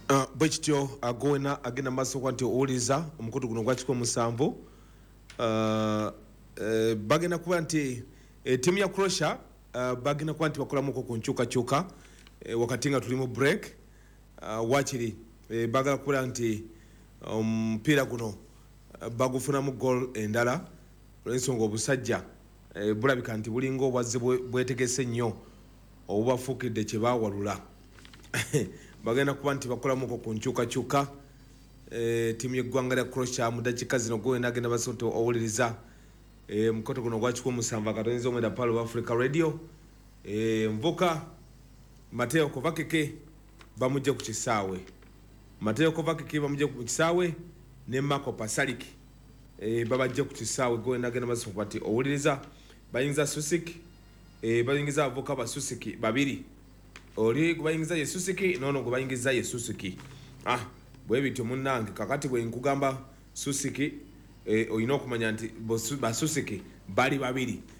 Bwekityo agowena agenda maaso kwa nti owuliriza omukutu guno gwa 17 bagenda kuba nti tiimu ya Croatia bagenda kuba nti bakolamuko ku nkyukakyuka wakati nga tuli mu break wakiri bagala kuba nti omupiira guno bagufunamu goal endala olw'ensonga obusajja bulabika nti bulinga obwazze bwetegese nnyo obubafuukidde kye baawalula bagenda kuba nti bakolamuko ku nkyukakyuka tiimu y'eggwanga lya Croatia mu dakika zino gowena agenda baso nti owuliriza mukoto guno gwa 17 akatonyiza omwenda Palo wa Africa Radio Mvuka Mateo Kovacic bamujje ku kisaawe Mateo Kovacic bamujje ku kisaawe ne Marko Pasalic babajje ku kisaawe gowena agenda baso kwati owuliriza bayinza Susik bayingiza avoka ba Susik babiri oli kubayingiza Yesusiki nono kubayingiza Yesusiki bwe bityo munnange kakati bwe nkugamba Susiki oyina okumanya nti ba Susiki bali babiri